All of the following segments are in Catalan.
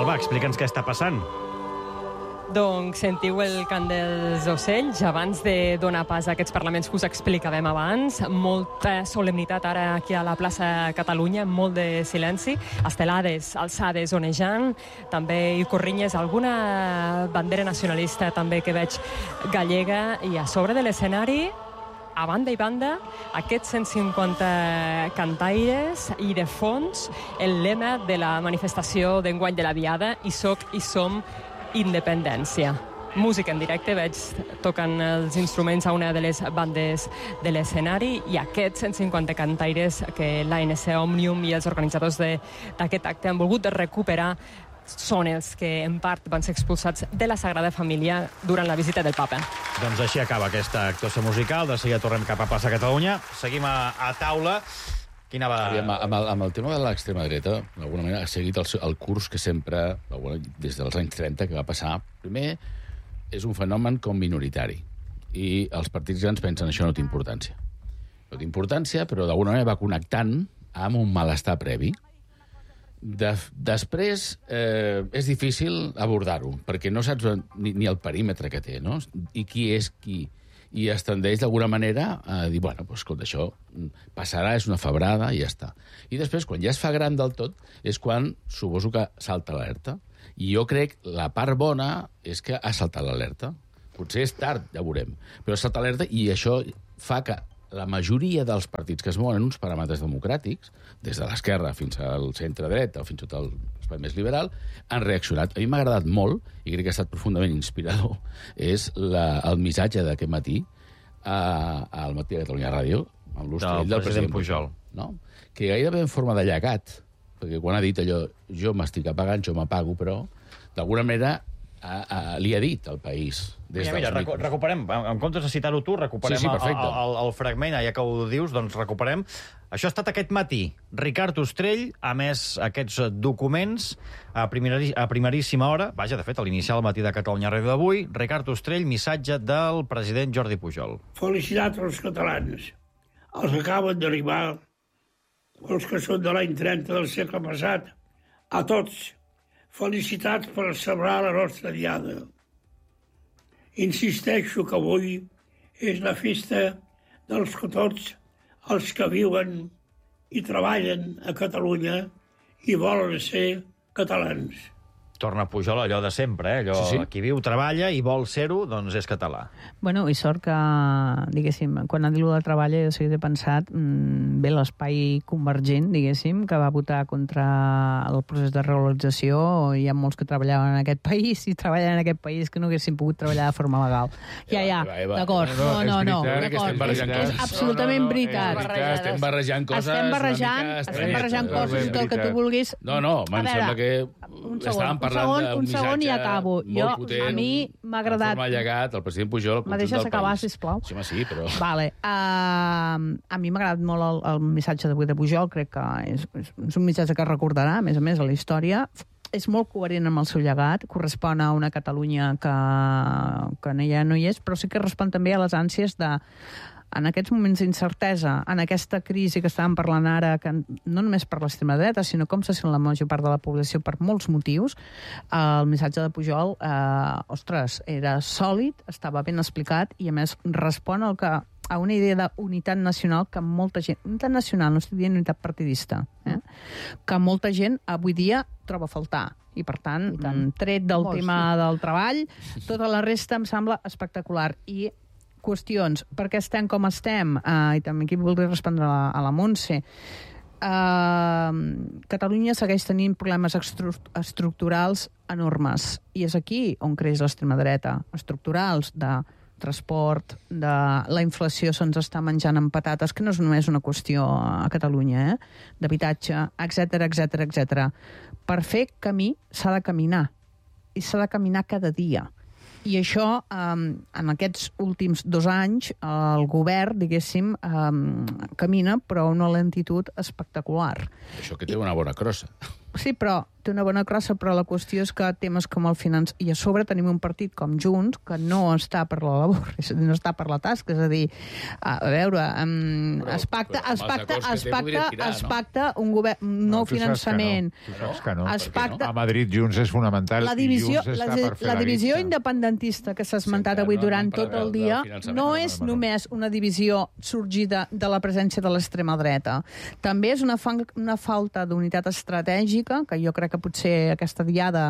Alba, explica'ns què està passant. Doncs sentiu el cant dels ocells abans de donar pas a aquests parlaments que us explicàvem abans. Molta solemnitat ara aquí a la plaça Catalunya, molt de silenci, estelades, alçades, onejant, també i corrinyes, alguna bandera nacionalista també que veig gallega, i a sobre de l'escenari, a banda i banda, aquests 150 cantaires i de fons el lema de la manifestació d'enguany de la Diada, i soc i som independència. Música en directe, veig toquen els instruments a una de les bandes de l'escenari, i aquests 150 cantaires que l'ANC Òmnium i els organitzadors d'aquest acte han volgut recuperar són els que en part van ser expulsats de la Sagrada Família durant la visita del papa. Doncs així acaba aquesta actuació musical. De seguida tornem cap a plaça Catalunya. Seguim a taula. Quina va... Amb el tema de l'extrema dreta, d'alguna manera, ha seguit el curs que sempre, des dels anys 30, que va passar. Primer, és un fenomen com minoritari. I els partits grans pensen això no té importància. No té importància, però d'alguna manera va connectant amb un malestar previ. Després, és difícil abordar-ho, perquè no saps ni el perímetre que té, no? I qui és qui. I es tendeix d'alguna manera a dir, bueno, doncs, escolta, això passarà, és una febrada i ja està. I després, quan ja es fa gran del tot, és quan suposo que salta l'alerta. I jo crec la part bona és que ha saltat l'alerta. Potser és tard, ja veurem. Però salta l'alerta, i això fa que la majoria dels partits que es mouen en uns paràmetres democràtics, des de l'esquerra fins al centre-dreta o fins i tot l'espai més liberal, han reaccionat. A mi m'ha agradat molt, i crec que ha estat profundament inspirador, és el missatge d'aquest matí al Matí de Catalunya Ràdio, amb l'ostrell del president Pujol. No? Que gairebé en forma de llegat, perquè quan ha dit allò, jo m'estic apagant, jo m'apago, però d'alguna manera li ha dit al país. Mira, recuperem, en comptes de citar-ho tu, recuperem el fragment, ja que ho dius, doncs recuperem. Això ha estat aquest matí. Ricard Ostrell ha emès aquests documents a primeríssima hora, vaja, de fet, a l'iniciar el Matí de Catalunya Ràdio d'avui. Ricard Ostrell, missatge del president Jordi Pujol. Felicitats als catalans. Els que acaben d'arribar, els que són de l'any 30 del segle passat, a tots. Felicitats per celebrar la nostra diada. Insisteixo que avui és la festa dels que tots els que viuen i treballen a Catalunya i volen ser catalans. Torna Pujol allò de sempre, allò qui viu, treballa i vol ser-ho, doncs és català. Bueno, i sort que, diguéssim, quan ha dit allò de treballa, jo sí que he pensat, bé, l'espai convergent, diguéssim, que va votar contra el procés de regularització, hi ha molts que treballaven en aquest país i treballen en aquest país que no haguessin pogut treballar de forma legal. Ja, d'acord. No, d'acord. És absolutament veritat. Estem barrejant coses. Estem barrejant coses i tot el que tu vulguis. No, em sembla que estàvem parlant d'un segon i acabo. Molt potent, a mi m'ha agradat... en forma de llegat, el president Pujol... Me deixes acabar, sisplau? Sí, però... Vale. A mi m'ha agradat molt el missatge d'avui de Pujol, crec que és un missatge que recordarà, a més, a la història. És molt coherent amb el seu llegat, correspon a una Catalunya que ja no hi és, però sí que respon també a les ànsies de... En aquests moments d'incertesa, en aquesta crisi que estàvem parlant ara, que no només per l'extrema dreta, sinó com se sent la major part de la població per molts motius, el missatge de Pujol, era sòlid, estava ben explicat i, a més, respon a una idea d'unitat nacional que molta gent... Unitat nacional, no estic dient unitat partidista, que molta gent avui dia troba a faltar. I, per tant, tret del tema del treball, tota la resta em sembla espectacular. I qüestions, per què estem com estem, i també aquí voldria respondre a la Montse. Catalunya segueix tenint problemes estructurals enormes, i és aquí on creix l'extrema dreta, estructurals de transport, de la inflació se'ns està menjant amb patates, que no és només una qüestió a Catalunya, d'habitatge, etc. Per fer camí s'ha de caminar, i s'ha de caminar cada dia. I això, en aquests últims 2 anys, el govern, diguéssim, camina, però a una lentitud espectacular. Això que té una bona crossa. Sí, però té una bona crossa, però la qüestió és que temes com el i a sobre tenim un partit com Junts que no està per la labor, és a dir, no està per la tasca, és a dir, a veure, es pacta un govern, un nou finançament. Tu saps que no. A Madrid Junts és fonamental la divisió, i Junts està per fer la divisió independentista que s'ha esmentat avui durant tot el dia no és només una divisió sorgida de la presència de l'extrema dreta. També és una falta d'unitat estratègica, que jo crec que potser aquesta diada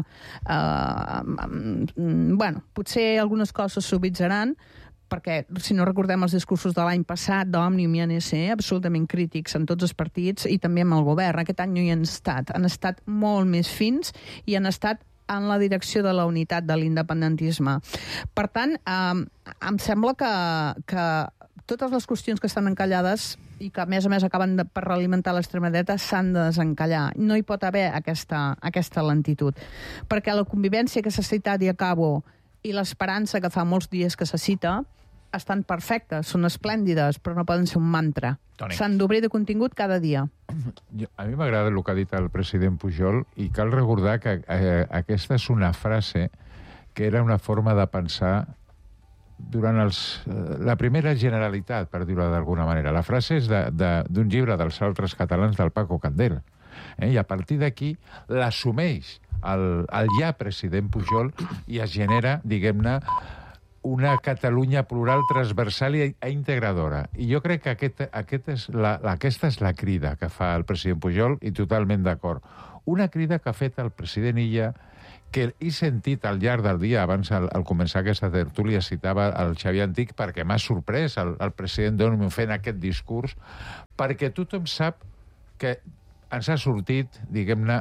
potser algunes coses s'obritzaran, perquè, si no recordem els discursos de l'any passat d'Òmnium i ANC, absolutament crítics en tots els partits i també amb el govern. Aquest any no hi han estat molt més fins i han estat en la direcció de la unitat de l'independentisme. Per tant, em sembla que totes les qüestions que estan encallades i que, a més acaben per realimentar l'extrema dreta s'han de desencallar. No hi pot haver aquesta lentitud. Perquè la convivència que s'ha citat, i acabo, i l'esperança que fa molts dies que se cita, estan perfectes, són esplèndides, però no poden ser un mantra. S'han d'obrir de contingut cada dia. A mi m'agrada el que ha dit el president Pujol i cal recordar que aquesta és una frase que era una forma de pensar durant la primera Generalitat, per dir-ho d'alguna manera. La frase és d'un llibre dels altres catalans del Paco Candel. I a partir d'aquí l'assumeix el ja president Pujol i es genera, diguem-ne, una Catalunya plural, transversal i integradora. I jo crec que aquesta és la crida que fa el president Pujol i totalment d'acord. Una crida que ha fet el president Illa, que he sentit al llarg del dia, abans al començar aquesta tertúlia citava el Xavier Antic perquè m'ha sorprès el president d'Òmnium fent aquest discurs, perquè tothom sap que ens ha sortit, diguem-ne,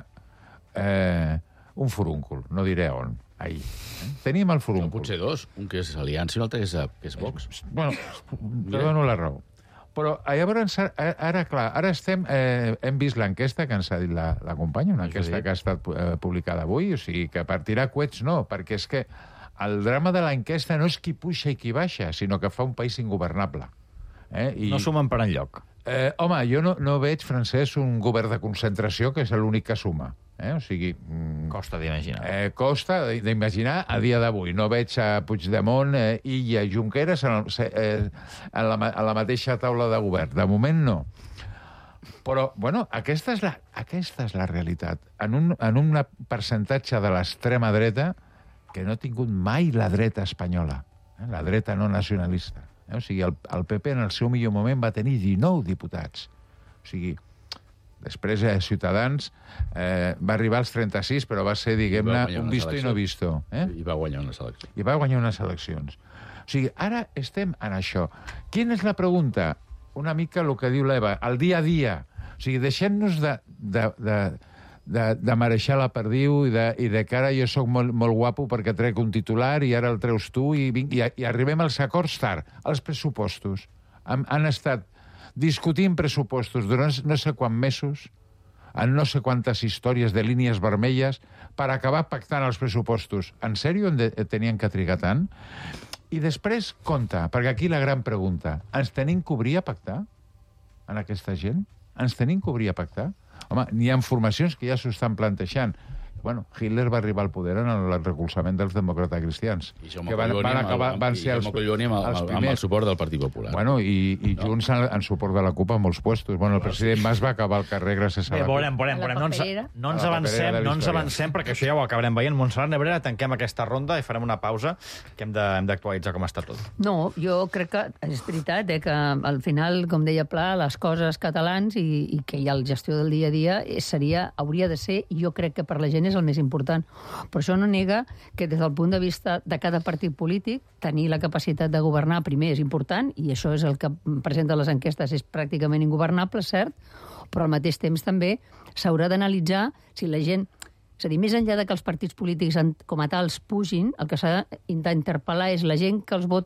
un furúncul, no diré on, ahir. Tenim el furúncul. No, potser dos, un que és Aliança i l'altre que és Vox. Bueno, te dono la raó. Però llavors, ara, clar, hem vist l'enquesta que ens ha dit la companya, una enquesta que ha estat publicada avui, o sigui, que partirà coets no, perquè és que el drama de l'enquesta no és qui puja i qui baixa, sinó que fa un país ingovernable. No sumen per enlloc. Home, jo no veig, Francesc, un govern de concentració que és l'únic que suma. O sigui... Costa d'imaginar. Costa d'imaginar a dia d'avui. No veig a Puigdemont i a Junqueras a la mateixa taula de govern. De moment, no. Però, bueno, aquesta és la realitat. En un percentatge de l'extrema dreta que no ha tingut mai la dreta espanyola, la dreta no nacionalista. O sigui, el PP en el seu millor moment va tenir 19 diputats. O sigui, després Ciutadans va arribar als 36, però va ser, diguem-ne, un visto i no visto. I va guanyar unes eleccions. I va guanyar unes eleccions. O sigui, ara estem en això. Quina és la pregunta? Una mica el que diu l'Eva, el dia a dia. O sigui, deixem-nos de mareixar la perdiu i de que ara jo sóc molt guapo perquè trec un titular i ara el treus tu i arribem als acords tard. Els pressupostos han estat discutint pressupostos durant no sé quants mesos, en no sé quantes històries de línies vermelles, per acabar pactant els pressupostos. En sèrio tenien que trigar tant? I després, compte, perquè aquí la gran pregunta, ens tenim que obrir a pactar en aquesta gent? Ens tenim que obrir a pactar? Home, n'hi ha formacions que ja s'ho estan plantejant. Bueno, Hitler va arribar al poder en el recolzament dels demòcrates cristians. Que van ser els primers. Amb el suport del Partit Popular. Bueno, i Junts en suport de la CUP a molts puestos. Bueno, el president Mas va acabar al carrer gràcies a la CUP. Veurem. No ens avancem, perquè això ja ho acabarem veient. Montserrat Nebrera, tanquem aquesta ronda i farem una pausa, que hem d'actualitzar com està tot. No, jo crec que és veritat que al final, com deia Pla, les coses catalans i que hi ha la gestió del dia a dia hauria de ser, jo crec que per la gent és el més important. Però això no nega que des del punt de vista de cada partit polític tenir la capacitat de governar primer és important, i això és el que presenta les enquestes, és pràcticament ingovernable, cert, però al mateix temps també s'haurà d'analitzar si la gent... És a dir, més enllà de que els partits polítics com a tals pugin, el que s'ha d'interpel·lar és la gent que els vota,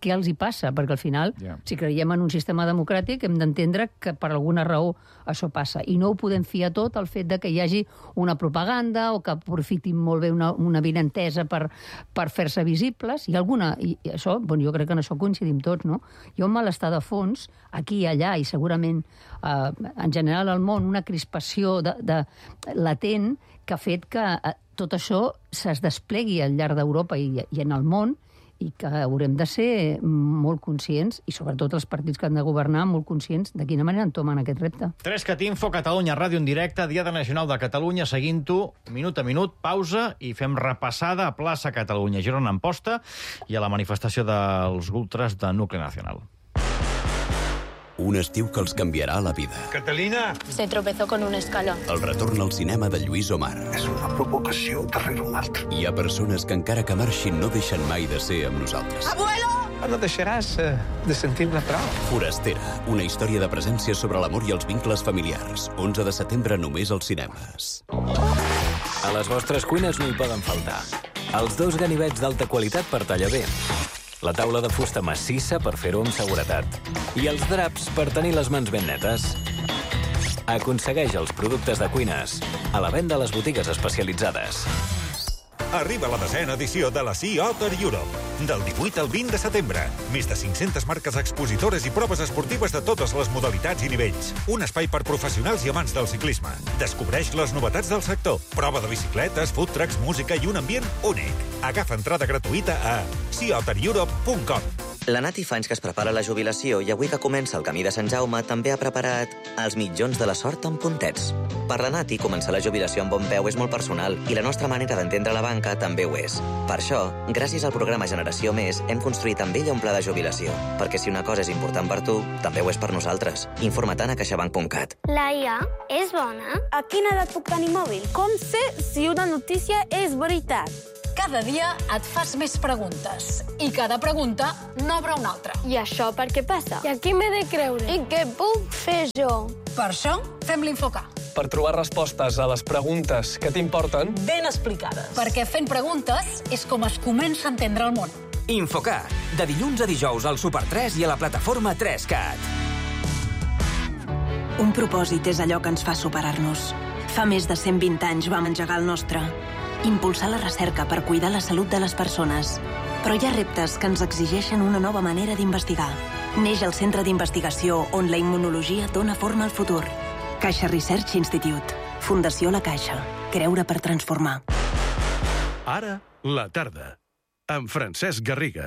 què els hi passa, perquè al final, si creiem en un sistema democràtic, hem d'entendre que per alguna raó això passa. I no ho podem fiar tot al fet de que hi hagi una propaganda o que aprofitin molt bé una avinentesa per fer-se visibles. I això, jo crec que en això coincidim tots, no? Hi ha un malestar de fons, aquí i allà, i segurament en general al món, una crispació latent que ha fet que tot això es desplegui al llarg d'Europa i en el món, i que haurem de ser molt conscients, i sobretot els partits que han de governar, molt conscients de quina manera entomen aquest repte. 3CAT-Info, Catalunya Ràdio en directe, Diada Nacional de Catalunya, seguint-ho minut a minut, pausa, i fem repassada a plaça Catalunya, Girona Amposta, i a la manifestació dels ultras de Nucli Nacional. Un estiu que els canviarà la vida. Catalina! Se tropezó con un escalón. El retorn al cinema de Lluís Omar. És una provocació darrere una altra. Hi ha persones que encara que marxin no deixen mai de ser amb nosaltres. ¡Abuelo! No deixaràs de sentir-ne prou. Forastera, una història de presència sobre l'amor i els vincles familiars. 11 de setembre només als cinemes. A les vostres cuines no hi poden faltar els 2 ganivets d'alta qualitat per tallar bé, la taula de fusta massissa per fer-ho amb seguretat i els draps per tenir les mans ben netes. Aconsegueix els productes de cuines a la venda a les botigues especialitzades. Arriba la 10ª edició de la Sea Otter Europe. Del 18 al 20 de setembre. Més de 500 marques expositores i proves esportives de totes les modalitats i nivells. Un espai per professionals i amants del ciclisme. Descobreix les novetats del sector. Prova de bicicletes, food trucks, música i un ambient únic. Agafa entrada gratuïta a seaottereurope.com. La Nati fa anys que es prepara la jubilació i avui que comença el camí de Sant Jaume també ha preparat els mitjons de la sort amb puntets. Per la Nati, començar la jubilació amb bon peu és molt personal i la nostra manera d'entendre la banca també ho és. Per això, gràcies al programa Generació Més, hem construït amb ella un pla de jubilació. Perquè si una cosa és important per tu, també ho és per nosaltres. Informa-te'n a caixabank.cat. La IA és bona? A quina edat puc tenir mòbil? Com sé si una notícia és veritat? Cada dia et fas més preguntes i cada pregunta n'obre una altra. I això per què passa? I a qui m'he de creure? I què puc fer jo? Per això fem l'Infocar. Per trobar respostes a les preguntes que t'importen ben explicades. Perquè fent preguntes és com es comença a entendre el món. Infocar, de dilluns a dijous al Super 3 i a la plataforma 3CAT. Un propòsit és allò que ens fa superar-nos. Fa més de 120 anys vam engegar el nostre. Impulsar la recerca per cuidar la salut de les persones. Però hi ha reptes que ens exigeixen una nova manera d'investigar. Neix el centre d'investigació on la immunologia dona forma al futur. Caixa Research Institute. Fundació La Caixa. Creure per transformar. Ara, la tarda. Amb Francesc Garriga.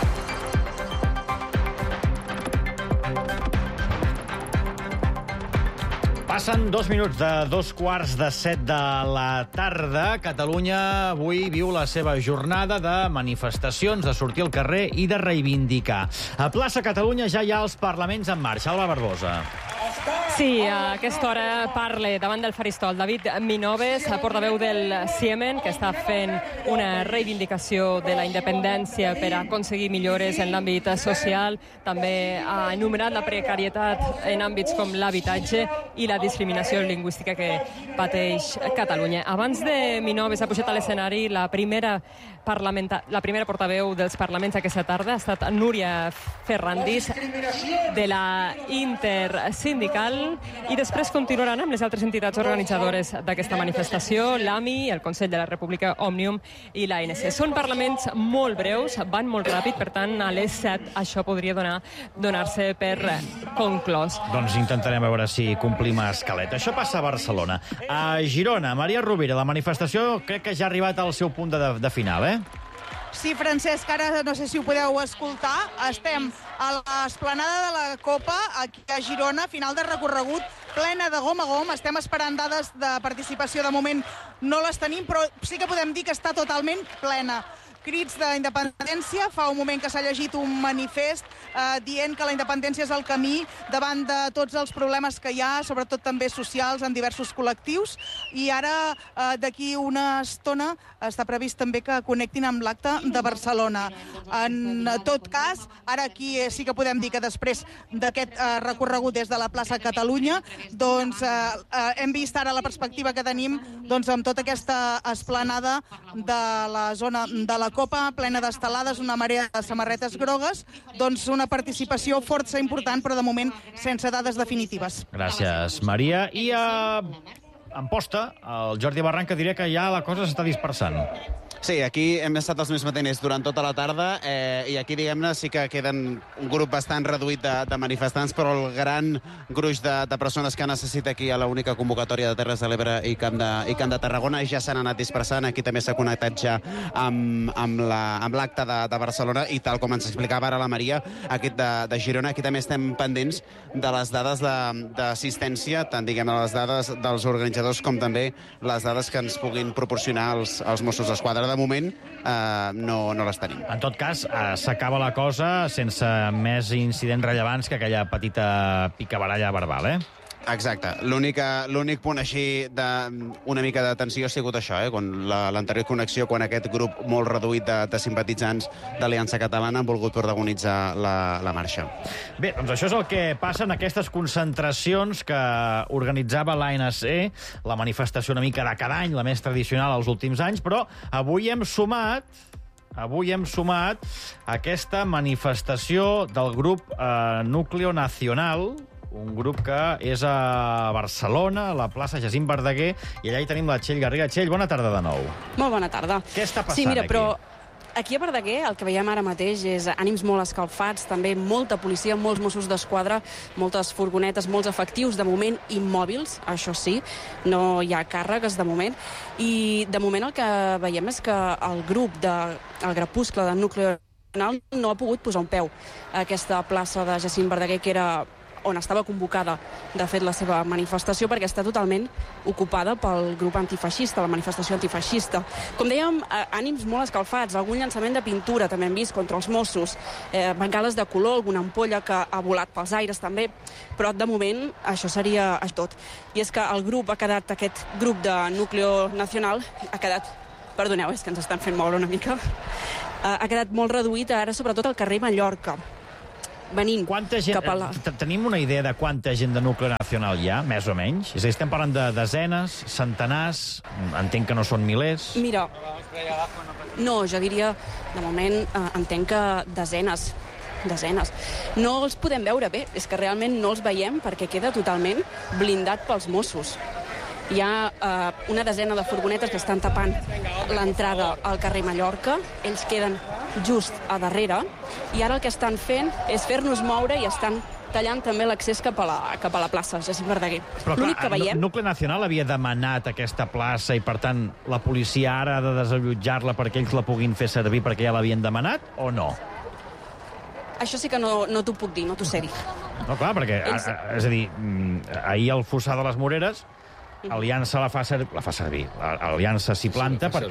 Passen 2 minuts de 2:15 de la tarda. Catalunya avui viu la seva jornada de manifestacions, de sortir al carrer i de reivindicar. A plaça Catalunya ja hi ha els parlaments en marxa. Alba Barbosa. Sí, a aquesta hora parla davant del faristol David Minoves, portaveu del Siemen, que està fent una reivindicació de la independència per aconseguir millores en l'àmbit social. També ha enumerat la precarietat en àmbits com l'habitatge i la discriminació lingüística que pateix Catalunya. Abans de Minoves ha pujat a l'escenari la primera portaveu dels parlaments aquesta tarda, ha estat Núria Ferrandis, de la Intersindical, i després continuaran amb les altres entitats organitzadores d'aquesta manifestació, l'AMI, el Consell de la República, Òmnium i l'ANC. Són parlaments molt breus, van molt ràpid, per tant, a les 7 això podria donar-se per conclòs. Doncs intentarem veure si complim a escaleta. Això passa a Barcelona. A Girona, Maria Rovira, la manifestació crec que ja ha arribat al seu punt de final, eh? Sí, Francesc, ara no sé si ho podeu escoltar. Estem a l'esplanada de la Copa, aquí a Girona, final de recorregut, plena de gom a gom. Estem esperant dades de participació. De moment no les tenim, però sí que podem dir que està totalment plena. Crits d'independència. Fa un moment que s'ha llegit un manifest dient que la independència és el camí davant de tots els problemes que hi ha, sobretot també socials en diversos col·lectius. I ara, d'aquí una estona, està previst també que connectin amb l'acte de Barcelona. En tot cas, ara aquí sí que podem dir que després d'aquest recorregut des de la plaça Catalunya, doncs hem vist ara la perspectiva que tenim amb tota aquesta esplanada de la zona de la la Copa, plena d'estelades, una marea de samarretes grogues, doncs una participació força important, però de moment sense dades definitives. Gràcies, Maria. I en posta, el Jordi Barranca diria que ja la cosa s'està dispersant. Sí, aquí hem estat els més matiners durant tota la tarda i aquí, diguem-ne, sí que queden un grup bastant reduït de manifestants, però el gran gruix de persones que necessita aquí a l'única convocatòria de Terres de l'Ebre i Camp de Tarragona ja s'han anat dispersant. Aquí també s'ha connectat ja amb l'acte de Barcelona i, tal com ens explicava ara la Maria, aquest de Girona, aquí també estem pendents de les dades d'assistència, tant, diguem-ne, les dades dels organitzadors com també les dades que ens puguin proporcionar els Mossos d'Esquadra. De moment no les tenim. En tot cas, s'acaba la cosa sense més incidents rellevants que aquella petita picabaralla verbal, Exacte. L'únic punt així d'una mica de tensió ha sigut això, l'anterior connexió, quan aquest grup molt reduït de simpatitzants d'Aliança Catalana han volgut protagonitzar la marxa. Bé, doncs això és el que passa en aquestes concentracions que organitzava l'ANC, la manifestació una mica de cada any, la més tradicional als últims anys, però avui hem sumat aquesta manifestació del grup Núcleo Nacional, un grup que és a Barcelona, a la plaça Jacint Verdaguer, i allà hi tenim la Txell Garriga. Txell, bona tarda de nou. Molt bona tarda. Què està passant aquí? Sí, mira, aquí? Però aquí a Verdaguer el que veiem ara mateix és ànims molt escalfats, també molta policia, molts Mossos d'Esquadra, moltes furgonetes, molts efectius, de moment immòbils, això sí, no hi ha càrregues de moment, i de moment el que veiem és que el grup el Grapuscle del Núcleo Nacional no ha pogut posar un peu a aquesta plaça de Jacint Verdaguer, que era on estava convocada, de fet, la seva manifestació, perquè està totalment ocupada pel grup antifeixista, la manifestació antifeixista. Com dèiem, ànims molt escalfats, algun llançament de pintura també hem vist contra els Mossos, bengales de color, alguna ampolla que ha volat pels aires també, però de moment això seria tot. I és que el grup aquest grup de Núcleo Nacional ha quedat, perdoneu, és que ens estan fent moure una mica, ha quedat molt reduït ara, sobretot al carrer Mallorca, venint cap a la... Tenim una idea de quanta gent de Núcleo Nacional hi ha, més o menys? És a dir, estem parlant de desenes, centenars, entenc que no són milers. Mira, no, jo diria, de moment, entenc que desenes. No els podem veure bé, és que realment no els veiem perquè queda totalment blindat pels Mossos. Hi ha una desena de furgonetes que estan tapant l'entrada al carrer Mallorca. Ells queden just a darrere. I ara el que estan fent és fer-nos moure i estan tallant també l'accés cap a la plaça Jacint Verdaguer. Però clar, Núcleo Nacional havia demanat aquesta plaça i, per tant, la policia ara ha de desallotjar-la perquè ells la puguin fer servir perquè ja l'havien demanat, o no? Això sí que no t'ho puc dir, no t'ho sé dir. No, clar, perquè, és a dir, ahir al Fossar de les Moreres Aliança la fa servir. Aliança s'hi planta perquè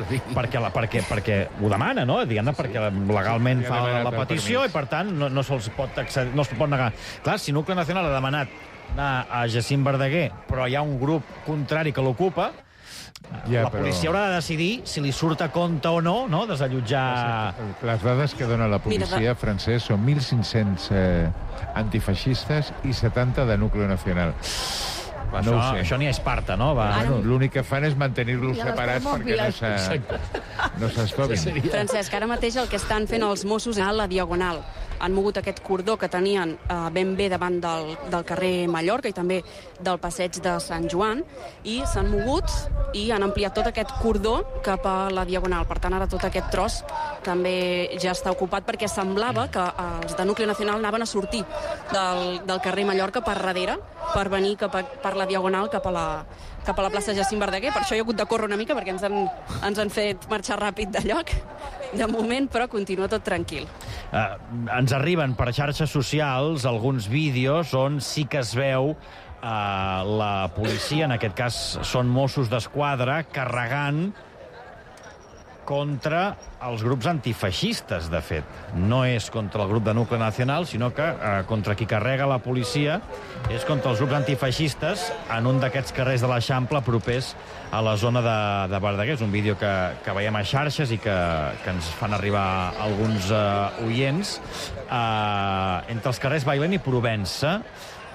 ho demana, no? Diguem-ne, perquè legalment fa la petició i, per tant, no se'ls pot accedir, no es pot negar. Clar, si Núcleo Nacional ha demanat anar a Jacint Verdaguer, però hi ha un grup contrari que l'ocupa, la policia haurà de decidir si li surt a compte o no, desallotjar... Les dades que dona la policia, Francesc, són 1.500 antifeixistes i 70 de Núcleo Nacional. Això n'hi ha Esparta, no? L'únic que fan és mantenir-los separats perquè no s'estovin. Francesc, ara mateix el que estan fent els Mossos és a la Diagonal. Han mogut aquest cordó que tenien ben bé davant del carrer Mallorca i també del passeig de Sant Joan, i s'han mogut i han ampliat tot aquest cordó cap a la Diagonal. Per tant, ara tot aquest tros també ja està ocupat, perquè semblava que els de Núcleo Nacional anaven a sortir del carrer Mallorca per darrere, per venir per la Diagonal cap a la plaça Jacint Verdaguer. Per això he hagut de córrer una mica, perquè ens han fet marxar ràpid de lloc. De moment, però, continua tot tranquil. Ens arriben per xarxes socials alguns vídeos on sí que es veu la policia, en aquest cas són Mossos d'Esquadra, carregant contra els grups antifeixistes, de fet. No és contra el grup de Núcleo Nacional, sinó que contra qui carrega la policia és contra els grups antifeixistes en un d'aquests carrers de l'Eixample propers a la zona de Verdaguer. És un vídeo que veiem a xarxes i que ens fan arribar alguns oients. Entre els carrers Bailén i Provença,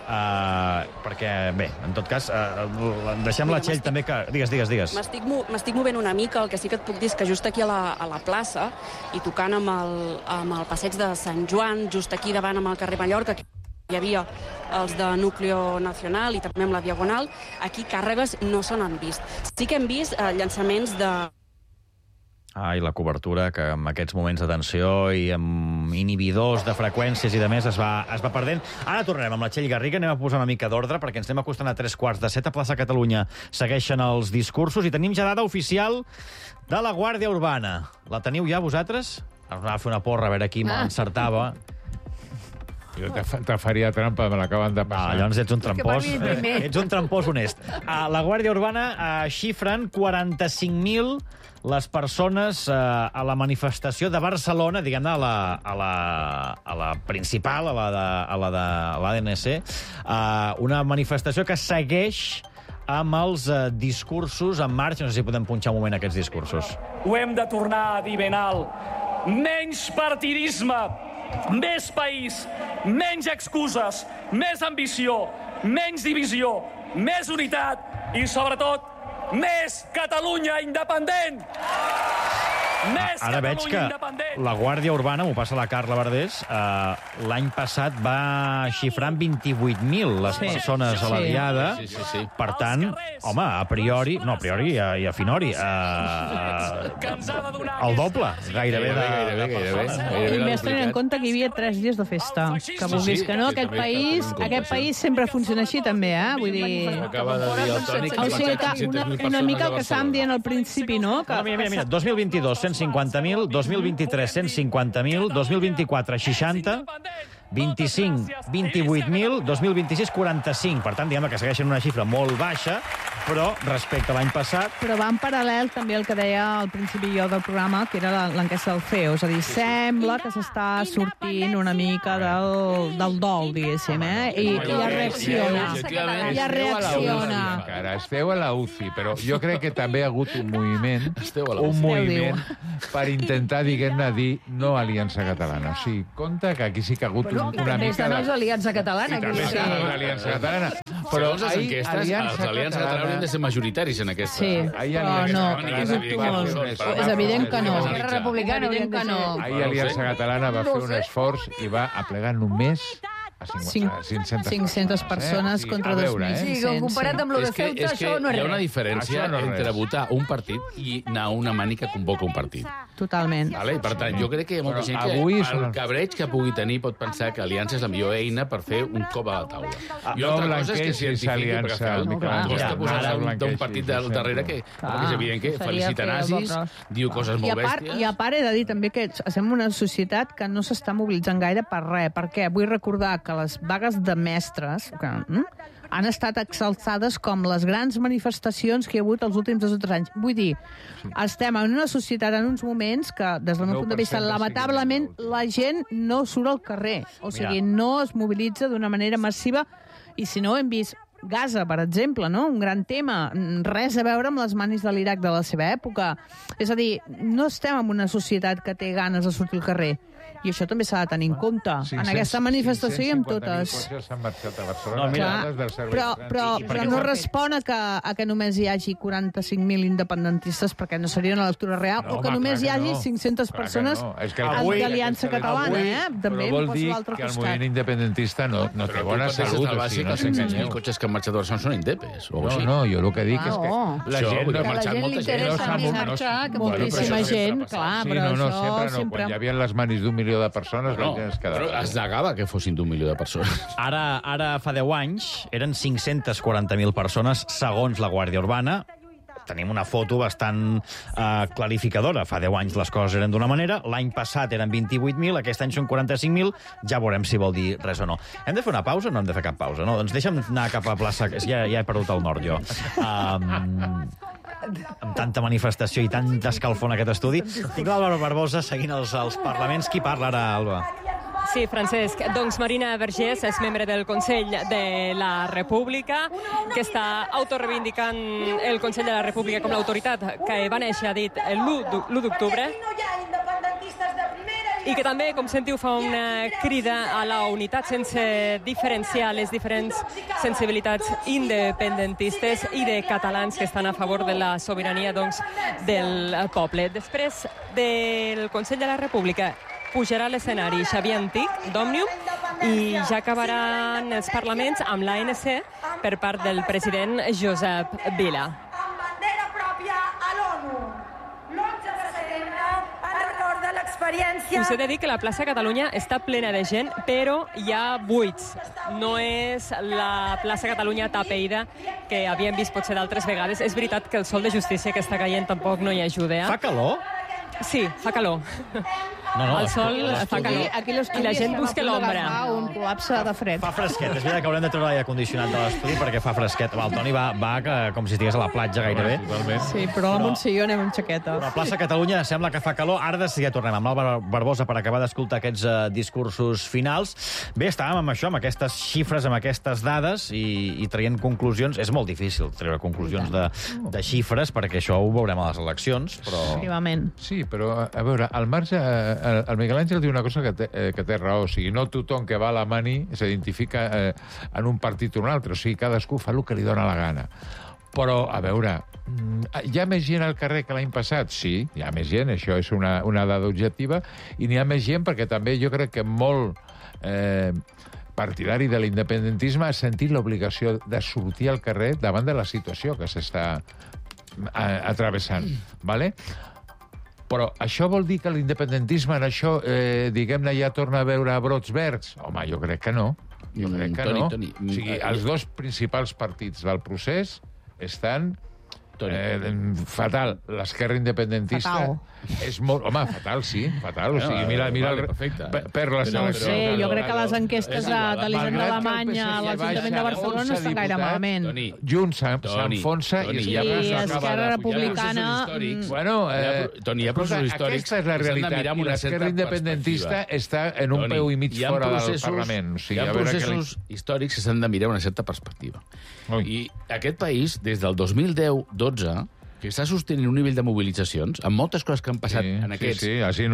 perquè, bé, en tot cas, deixem la Txell també que... Digues. M'estic movent una mica, el que sí que et puc dir és que just aquí a la plaça, i tocant amb el passeig de Sant Joan, just aquí davant amb el carrer Mallorca, hi havia els de Núcleo Nacional i també amb la Diagonal, aquí càrregues no se n'han vist. Sí que hem vist llançaments de... I la cobertura, que en aquests moments de tensió i amb inhibidors de freqüències i de més es va perdent. Ara tornarem amb la Txell Garriga, anem a posar una mica d'ordre, perquè ens anem acostant a 3:45 a Plaça Catalunya. Segueixen els discursos i tenim ja dada oficial de la Guàrdia Urbana. La teniu ja, vosaltres? Anava a fer una porra, a veure qui m'encertava. Jo te faria trampa, me l'acaben de passar. Llavors ets un trampós. Ets un trampós honest. La Guàrdia Urbana xifren 45.000 les persones a la manifestació de Barcelona, diguem-ne, a la principal, a la de l'ADNC, una manifestació que segueix amb els discursos en marxa. No sé si podem punxar un moment aquests discursos. Ho hem de tornar a dir ben alt. Menys partidisme, més país, menys excuses, més ambició, menys divisió, més unitat i, sobretot, més Catalunya independent! Ara veig que la Guàrdia Urbana, m'ho passa la Carla Verdés, l'any passat va xifrar en 28.000 les persones a la diada. Per tant, home, a priori i a finori, el doble, gairebé. I més tenint en compte que hi havia 3 dies de festa. Que vulguis que no, aquest país sempre funciona així, també, Vull dir... Acaba de dir el Toni que hi ha 500.000 una mica el que estàvem dient al principi, no? Mira, 2022, 150.000, 2023, 150.000, 2024, 60, 25, 28.000, 2026, 45. Per tant, diguem que segueixen una xifra molt baixa, però respecte a l'any passat... Però va en paral·lel també el que deia al principi jo del programa, que era l'enquesta del CEO. És a dir, sembla que s'està sortint una mica del dol, diguéssim, I ja reacciona. Ja reacciona. Esteu a la UCI, però jo crec que també hi ha hagut un moviment per intentar, diguem-ne, dir no Aliança Catalana. O sigui, compte que aquí sí que ha hagut una mica de... No és Aliança Catalana. També està l'Aliança Catalana. Però les enquestes, els Aliança Catalana haurien de ser majoritaris en aquesta. Sí, però no. És evident que no. Esquerra Republicana, evident que no. Ahir Aliança Catalana va fer un esforç i va aplegar només 500 persones contra 2.500. Sí, comparat amb el de Ceuta, això no és res. Hi ha una diferència entre votar un partit i anar a una mani que convoca un partit. Totalment. Per tant, jo crec que hi ha molta gent que el cabreig que pugui tenir pot pensar que Aliança és la millor eina per fer un cop a la taula. I altra cosa és que s'identifiqui, perquè costa posar-se d'un partit del darrere que és evident que felicita nazis, diu coses molt bèsties. I a part he de dir també que estem en una societat que no s'està mobilitzant gaire per res. Per què? Vull recordar que les vagues de mestres han estat exalçades com les grans manifestacions que hi ha hagut els últims 2 o 3 anys. Vull dir, estem en una societat en uns moments que, des del meu punt de vista, lamentablement, la gent no surt al carrer. O sigui, no es mobilitza d'una manera massiva. I si no, hem vist Gaza, per exemple, no? Un gran tema. Res a veure amb les manis de l'Iraq de la seva època. És a dir, no estem en una societat que té ganes de sortir al carrer. I això també s'ha de tenir en compte. En aquesta manifestació i en totes. Però no respon a que només hi hagi 45.000 independentistes, perquè no seria una lectura real, o que només hi hagi 500 persones d'Aliança Catalana, també. Però vol dir que el moviment independentista no té bona salut. No els cotxes que han marxat a Barcelona són indepes. No, jo el que dic és que la gent no ha marxat molta gent. Moltíssima gent, clar, però això sempre... Quan hi havia les manis d'1 milió de persones... Però es negava que fossin d'1 milió de persones. Ara fa 10 anys, eren 540.000 persones, segons la Guàrdia Urbana. Tenim una foto bastant clarificadora. Fa 10 anys les coses eren d'una manera, l'any passat eren 28.000, aquest any són 45.000, ja veurem si vol dir res o no. Hem de fer una pausa o no hem de fer cap pausa? No, doncs deixa'm anar cap a plaça... Ja he perdut el nord, jo. Amb tanta manifestació i tanta escalfor en aquest estudi. Tinc l'Àlvaro Barbosa seguint els parlaments. Qui parla ara, Alba? Sí, Francesc. Doncs Marina Vergés és membre del Consell de la República, que està autorreivindicant el Consell de la República com l'autoritat que va néixer, ha dit, l'1 d'octubre. No hi ha independentistes de primera i que també, com sentiu, fa una crida a la unitat sense diferenciar les diferents sensibilitats independentistes i de catalans que estan a favor de la sobirania del poble. Després del Consell de la República pujarà a l'escenari Xavier Antic, d'Òmnium, i ja acabaran els parlaments amb l'ANC per part del president Josep Vila. Amb bandera pròpia a l'ONU. L'11 de setembre en record de l'experiència... Us he de dir que la plaça Catalunya està plena de gent, però hi ha buits. No és la plaça Catalunya tapeïda que havíem vist potser d'altres vegades. És veritat que el sol de justícia que està caient tampoc no hi ajuda. Fa calor? Sí, fa calor. No, el sol fa calor. Aquí I la gent busca l'ombra. Fa un col·lapse de fred. Fa fresquet. És veritat que haurem de treure l'aire condicionat de l'estudi perquè fa fresquet. El Toni va com si estigués a la platja gairebé. Sí, però a la Montselló anem amb xaqueta. La plaça Catalunya sembla que fa calor. Ara de seguida tornem amb l'Alba Barbosa per acabar d'escoltar aquests discursos finals. Bé, estàvem amb això, amb aquestes xifres, amb aquestes dades i traient conclusions. És molt difícil treure conclusions de xifres perquè això ho veurem a les eleccions, però... Sí, però, a veure, al marge... El Miguel Àngel diu una cosa que té raó. O sigui, no tothom que va a la Mani s'identifica en un partit o un altre. O sigui, cadascú fa el que li dóna la gana. Però, a veure, hi ha més gent al carrer que l'any passat? Sí, hi ha més gent, això és una dada objectiva, i n'hi ha més gent perquè també jo crec que molt partidari de l'independentisme ha sentit l'obligació de sortir al carrer davant de la situació que s'està atravessant, ¿vale? Però això vol dir que l'independentisme en això, diguem-ne, ja torna a veure brots verds? Home, jo crec que no. Jo crec que no. Toni, o sigui, els dos principals partits del procés estan fatal. L'esquerra independentista és molt... Home, fatal, sí, fatal. O sigui, mira per les eleccions. No ho sé, jo crec que les enquestes de l'Hisenda d'Alemanya a l'Ajuntament de Barcelona no estan gaire malament. Junts s'enfonsa i Esquerra Republicana... Bueno, Toni, hi ha processos històrics. Aquesta és la realitat. I l'esquerra independentista està en un peu i mig fora del Parlament. Hi ha processos històrics que s'han de mirar una certa perspectiva. I aquest país, des del 2010-12, que està sostenint un nivell de mobilitzacions, amb moltes coses que han passat en aquests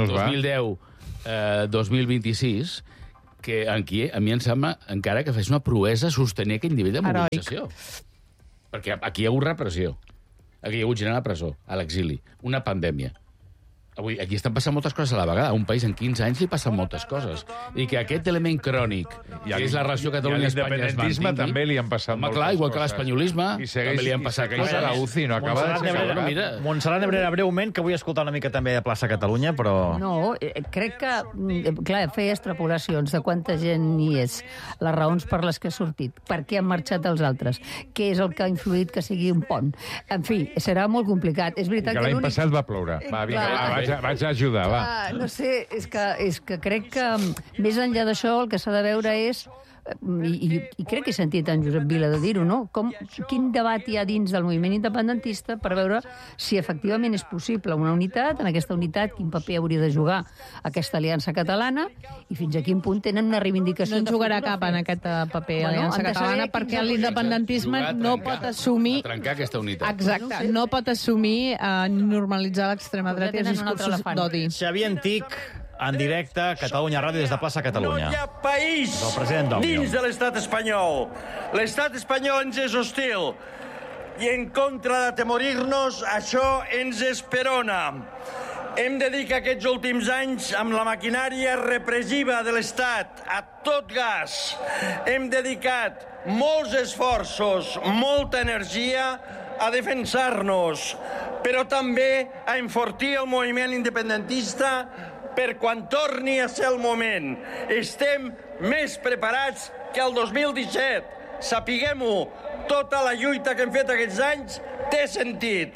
2010-2026, que aquí, a mi em sembla encara que fes una proesa sostenir aquest nivell de mobilització. Perquè aquí hi ha hagut repressió. Aquí hi ha hagut gent a la presó, a l'exili, una pandèmia. Avui, aquí estan passant moltes coses a la vegada. A un país en 15 anys li passen moltes coses. I que aquest element crònic, que és la relació Catalunya-Espanya, es mantingui... també li han passat moltes coses. Igual que l'espanyolisme, també li han passat coses. I la UCI no acaba de ser... Montserrat Nebrera, breument, que vull escoltar una mica també de Plaça Catalunya, però... No, crec que, clar, feia extrapolacions de quanta gent hi és, les raons per les que ha sortit, per què han marxat els altres, què és el que ha influït que sigui un pont. En fi, serà molt complicat. És veritat que l'any passat va ploure. Vaig ajudar, va. No sé, és que crec que més enllà d'això el que s'ha de veure és, i crec que he sentit en Josep Vila de dir-ho, no? Quin debat hi ha dins del moviment independentista per veure si efectivament és possible una unitat, en aquesta unitat quin paper hauria de jugar aquesta aliança catalana i fins a quin punt tenen una reivindicació... No en jugarà cap en aquest paper aliança catalana perquè l'independentisme no pot assumir... trencar aquesta unitat. Exacte, no pot assumir normalitzar l'extrema dreta i els discursos d'odi. Xavier Antic, en directe, Catalunya Ràdio, des de Plaça Catalunya. No hi ha país dins de l'estat espanyol. L'estat espanyol ens és hostil. I en contra d'atemorir-nos, això ens esperona. Hem de dir que aquests últims anys, amb la maquinària repressiva de l'Estat, a tot gas, hem dedicat molts esforços, molta energia a defensar-nos, però també a enfortir el moviment independentista per quan torni a ser el moment. Estem més preparats que el 2017. Sapiguem-ho, tota la lluita que hem fet aquests anys té sentit.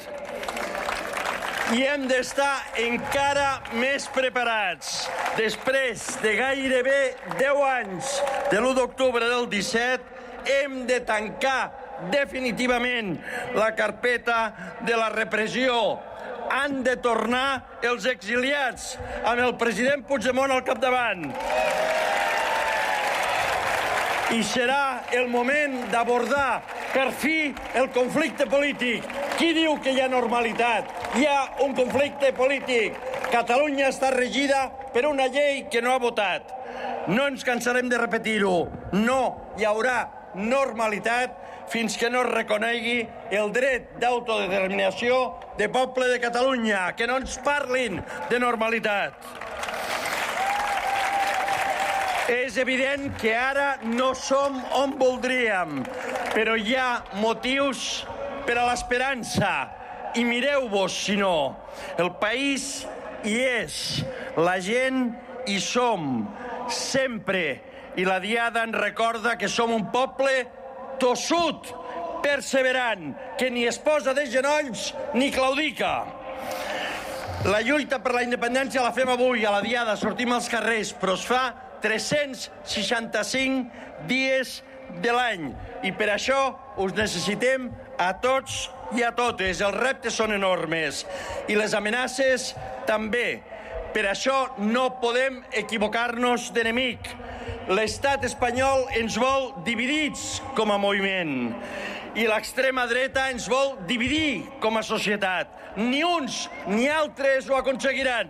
I hem d'estar encara més preparats. Després de gairebé 10 anys de l'1 d'octubre del 17, hem de tancar definitivament la carpeta de la repressió. Han de tornar els exiliats, amb el president Puigdemont al capdavant. I serà el moment d'abordar per fi el conflicte polític. Qui diu que hi ha normalitat? Hi ha un conflicte polític Catalunya està regida per una llei que no ha votat. No ens cansarem de repetir-ho. No hi haurà normalitat fins que no es reconegui el dret d'autodeterminació del poble de Catalunya. Que no ens parlin de normalitat. És evident que ara no som on voldríem, però hi ha motius per a l'esperança. I mireu-vos, si no. El país hi és, la gent hi som, sempre. I la Diada ens recorda que som un poble tossut, perseverant, que ni es posa de genolls ni claudica. La lluita per la independència la fem avui, a la Diada, sortim als carrers, però es fa 365 dies de l'any. I per això us necessitem a tots i a totes. Els reptes són enormes i les amenaces també. Per això no podem equivocar-nos d'enemic. L'estat espanyol ens vol dividits com a moviment i l'extrema dreta ens vol dividir com a societat. Ni uns ni altres ho aconseguiran.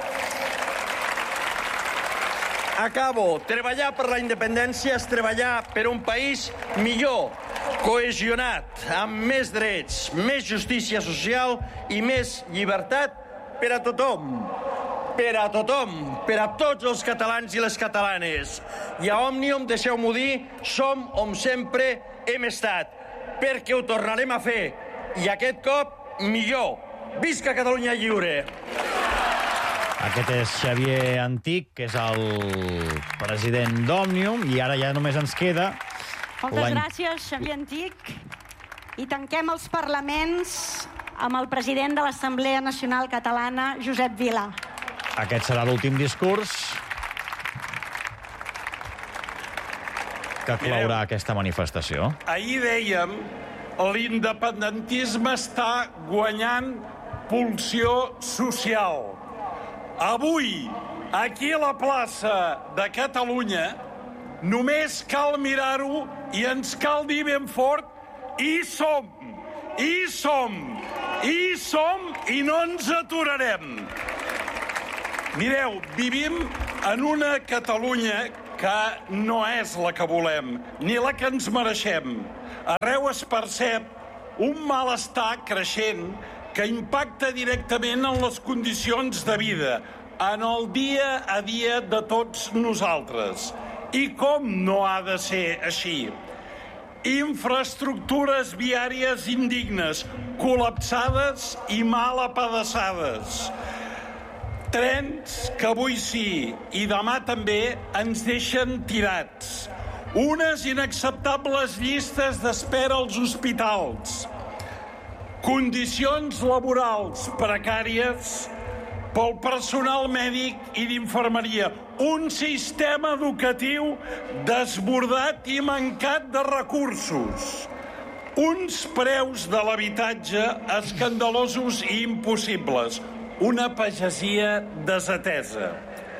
Acabo. Treballar per la independència és treballar per un país millor, cohesionat, amb més drets, més justícia social i més llibertat per a tothom. Per a tothom, per a tots els catalans i les catalanes. I a Òmnium, deixeu-m'ho dir, som on sempre hem estat, perquè ho tornarem a fer. I aquest cop, millor. Visca Catalunya lliure! Aquest és Xavier Antich, que és el president d'Òmnium, i ara ja només ens queda... Moltes gràcies, Xavier Antich. I tanquem els parlaments amb el president de l'Assemblea Nacional Catalana, Josep Vila. Aquest serà l'últim discurs que clourà aquesta manifestació. Ahir dèiem l'independentisme està guanyant pulsió social. Avui, aquí a la plaça de Catalunya, només cal mirar-ho i ens cal dir ben fort: hi som, hi som, hi som i no ens aturarem. Mireu, vivim en una Catalunya que no és la que volem, ni la que ens mereixem. Arreu es percep un malestar creixent que impacta directament en les condicions de vida, en el dia a dia de tots nosaltres. I com no ha de ser així? Infraestructures viàries indignes, col·lapsades i mal apedaçades. Trens que avui sí i demà també ens deixen tirats. Unes inacceptables llistes d'espera als hospitals. Condicions laborals precàries pel personal mèdic i d'infermeria. Un sistema educatiu desbordat i mancat de recursos. Uns preus de l'habitatge escandalosos i impossibles. Una pagesia desatesa.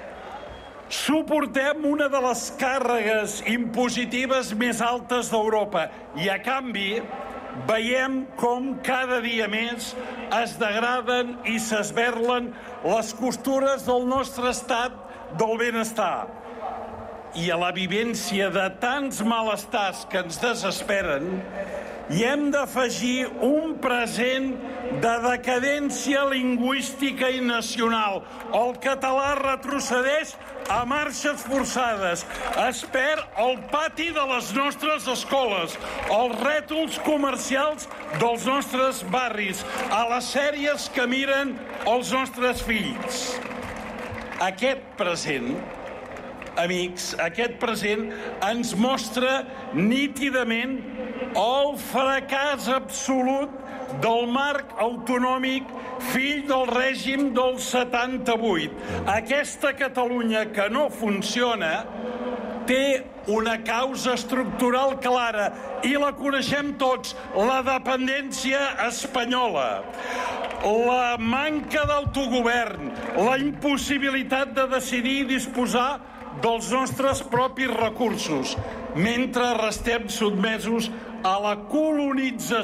Suportem una de les càrregues impositives més altes d'Europa i, a canvi, veiem com cada dia més es degraden i s'esberlen les costures del nostre estat del benestar. I a la vivència de tants malestars que ens desesperen, hi hem d'afegir un present de decadència lingüística i nacional. El català retrocedeix a marxes forçades. Es perd el pati de les nostres escoles, els rètols comercials dels nostres barris, a les sèries que miren els nostres fills. Aquest present, amics, aquest present ens mostra nítidament el fracàs absolut del marc autonòmic fill del règim del 78. Aquesta Catalunya que no funciona té una causa estructural clara i la coneixem tots, la dependència espanyola. La manca d'autogovern, la impossibilitat de decidir i disposar dels nostres propis recursos, mentre restem sotmesos a la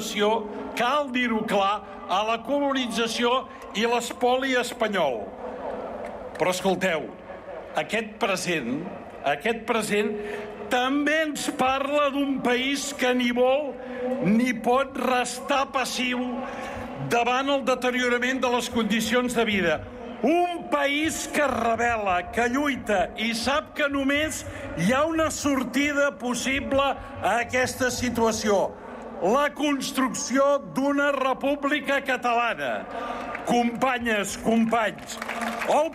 colonització, cal dir-ho clar, a la colonització i l'espoli espanyol. Però escolteu, aquest present també ens parla d'un país que ni vol ni pot restar passiu davant el deteriorament de les condicions de vida. Un país que es rebel·la, que lluita i sap que només hi ha una sortida possible a aquesta situació: la construcció d'una república catalana. Companyes, companys, el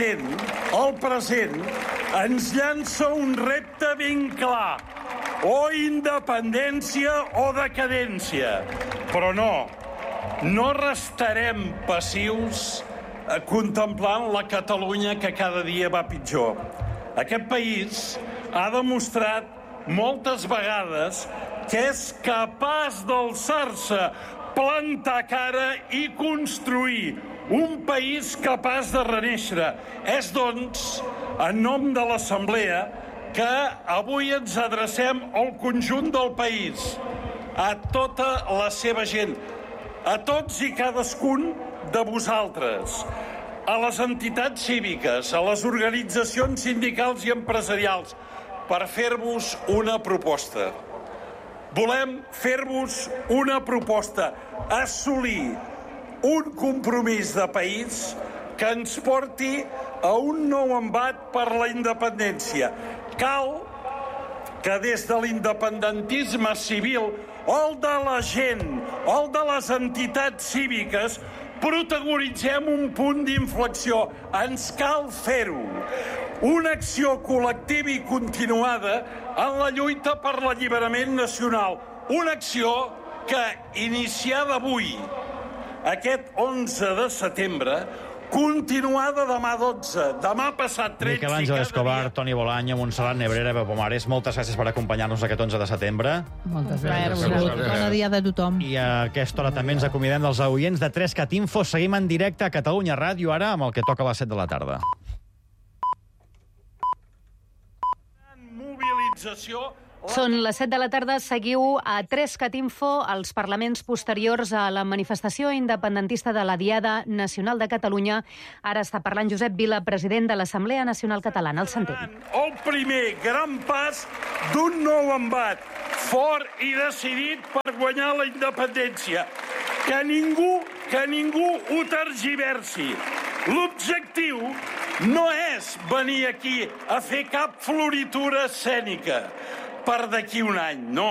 present ens llança un repte ben clar: o independència o decadència. Però no restarem passius contemplant la Catalunya que cada dia va pitjor. Aquest país ha demostrat moltes vegades que és capaç d'alçar-se, plantar cara i construir un país capaç de renéixer. És, doncs, en nom de l'Assemblea que avui ens adrecem al conjunt del país, a tota la seva gent, a tots i cadascun de vosaltres, a les entitats cíviques, a les organitzacions sindicals i empresarials, per fer-vos una proposta. Volem fer-vos una proposta: assolir un compromís de país que ens porti a un nou embat per la independència. Cal que des de l'independentisme civil, o el de la gent, o el de les entitats cíviques, protagonitzem un punt d'inflexió. Ens cal fer-ho. Una acció col·lectiva i continuada en la lluita per l'alliberament nacional. Una acció que, iniciada avui, aquest 11 de setembre, continuada demà 12, demà passat 13... Miquel Àngel Escobar, Toni Bolaño, Montserrat Nebrera, Pep Pomares, moltes gràcies per acompanyar-nos aquest 11 de setembre. Moltes gràcies. Bona dia de tothom. I a aquesta hora també ens acomidem dels oients de 3CAT Info. Seguim en directe a Catalunya Ràdio, ara amb el que toca a les 7 de la tarda. Mobilització... Són les 7 de la tarda, seguiu a 3CAT Info, els parlaments posteriors a la manifestació independentista de la Diada Nacional de Catalunya. Ara està parlant Josep Vila, president de l'Assemblea Nacional Catalana. El sentim. El primer gran pas d'un nou embat, fort i decidit per guanyar la independència. Que ningú ho tergiversi. L'objectiu no és venir aquí a fer cap floritura escènica per d'aquí un any, no.